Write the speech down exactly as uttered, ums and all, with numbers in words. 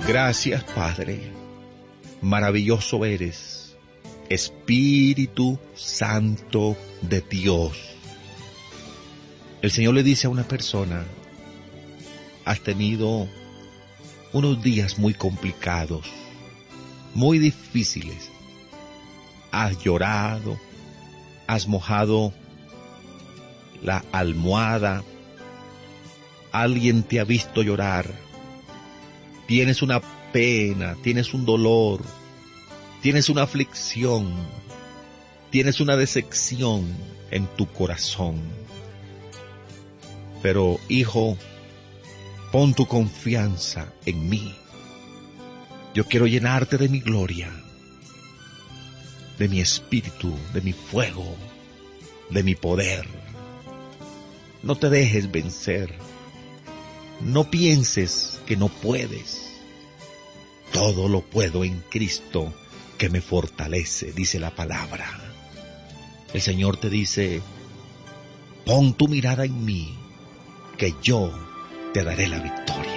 Gracias, Padre. Maravilloso eres, Espíritu Santo de Dios. El Señor le dice a una persona: has tenido unos días muy complicados, muy difíciles. Has llorado, has mojado la almohada, alguien te ha visto llorar, tienes una pena, tienes un dolor, tienes una aflicción, tienes una decepción en tu corazón. Pero, hijo, pon tu confianza en mí. Yo quiero llenarte de mi gloria, de mi espíritu, de mi fuego, de mi poder. No te dejes vencer. No pienses que no puedes. Todo lo puedo en Cristo que me fortalece, dice la palabra. El Señor te dice: pon tu mirada en mí, que yo te daré la victoria.